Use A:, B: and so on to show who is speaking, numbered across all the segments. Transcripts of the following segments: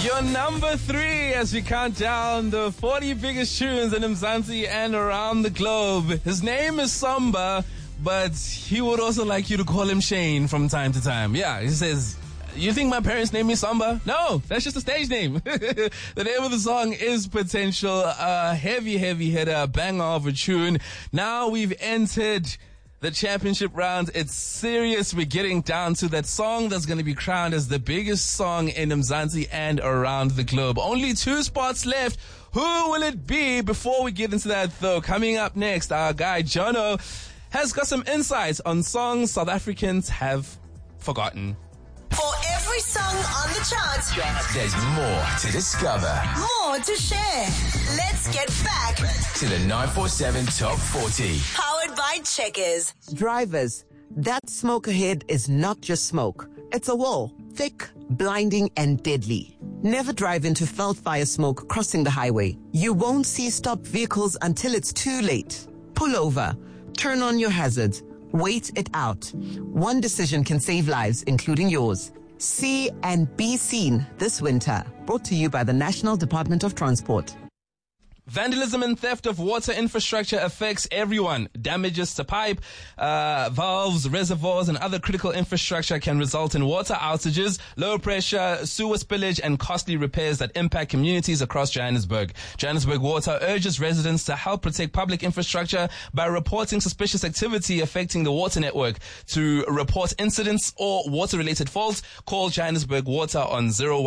A: Your number 3 as we count down the 40 biggest tunes in Mzansi and around the globe. His name is Samba, but he would also like you to call him Shane from time to time. Yeah, he says, you think my parents named me Samba? No, that's just a stage name. The name of the song is Potential, a heavy hitter, banger of a tune. Now we've entered the championship round. It's serious. We're getting down to that song that's going to be crowned as the biggest song in Mzansi and around the globe. Only 2 spots left. Who will it be? Before we get into that though, coming up next, our guy Jono has got some insights on songs South Africans have forgotten.
B: For every song on the charts,
C: there's more to discover,
B: more to share. Let's get back
C: to the 947 Top 40.
B: Powered by Checkers.
D: Drivers, that smoke ahead is not just smoke. It's a wall, thick, blinding, and deadly. Never drive into felt fire smoke crossing the highway. You won't see stopped vehicles until it's too late. Pull over. Turn on your hazards. Wait it out. One decision can save lives, including yours. See and be seen this winter. Brought to you by the National Department of Transport.
A: Vandalism and theft of water infrastructure affects everyone. Damages to pipe, valves, reservoirs, and other critical infrastructure can result in water outages, low pressure, sewer spillage, and costly repairs that impact communities across Johannesburg. Johannesburg Water urges residents to help protect public infrastructure by reporting suspicious activity affecting the water network. To report incidents or water-related faults, call Johannesburg Water on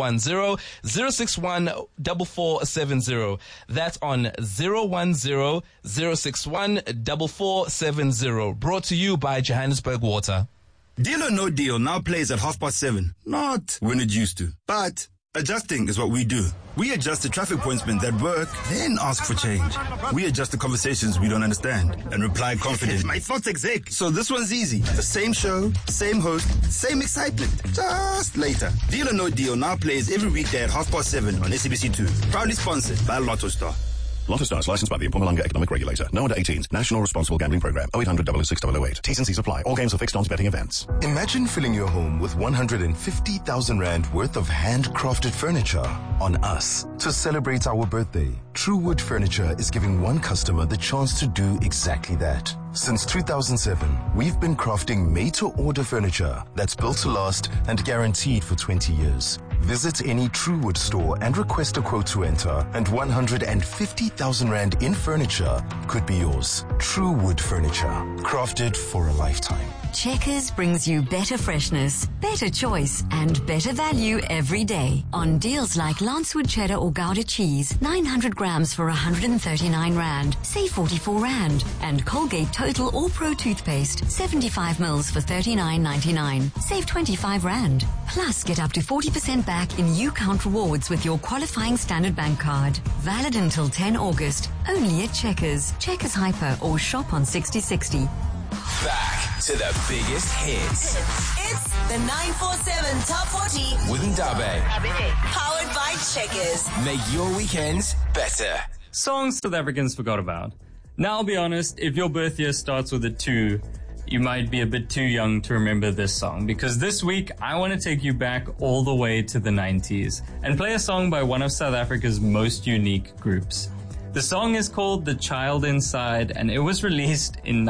A: 010-061-4470. That's on 010-061-4470. Brought to you by Johannesburg Water.
E: Deal or No Deal now plays at 7:30. Not when it used to, but adjusting is what we do. We adjust the traffic pointsmen that work, then ask for change. We adjust the conversations we don't understand and reply confidently. My thoughts exec. So this one's easy. The same show, same host, same excitement. Just later. Deal or No Deal now plays every weekday at 7:30 on SABC2. Proudly sponsored by Lotto Star.
F: Lotto Stars licensed by the Mpumalanga Economic Regulator. No under 18s. National Responsible Gambling Program. 0800 006 008. T's and C's apply. All games are fixed odds betting events.
G: Imagine filling your home with 150,000 Rand worth of handcrafted furniture on us. To celebrate our birthday, True Wood Furniture is giving one customer the chance to do exactly that. Since 2007, we've been crafting made-to-order furniture that's built to last and guaranteed for 20 years. Visit any True Wood store and request a quote to enter, and 150,000 Rand in furniture could be yours. True Wood Furniture, crafted for a lifetime.
H: Checkers brings you better freshness, better choice, and better value every day. On deals like Lancewood cheddar or Gouda cheese, 900 grams for 139 Rand, save 44 Rand. And Colgate Total or Pro toothpaste, 75 mils for 39.99, save 25 Rand. Plus, get up to 40% back in UCount rewards with your qualifying Standard Bank card. Valid until 10 August. Only at Checkers, Checkers Hyper, or shop on 6060.
C: Back to the biggest hits.
B: It's the 947 Top 40
C: with Ndabe.
B: Powered by Checkers.
C: Make your weekends better.
I: Songs South Africans forgot about. Now, I'll be honest, if your birth year starts with a 2, you might be a bit too young to remember this song, because this week I want to take you back all the way to the 90s and play a song by one of South Africa's most unique groups. The song is called The Child Inside, and it was released in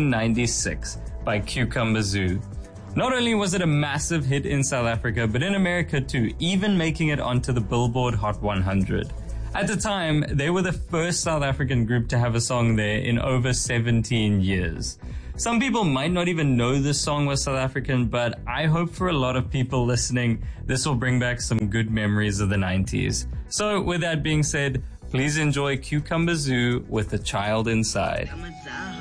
I: 1996 by Cucumber Zoo. Not only was it a massive hit in South Africa, but in America too, even making it onto the Billboard Hot 100. At the time, they were the first South African group to have a song there in over 17 years. Some people might not even know this song was South African, but I hope for a lot of people listening, this will bring back some good memories of the 90s. So with that being said, please enjoy Cucumber Zoo with The Child Inside.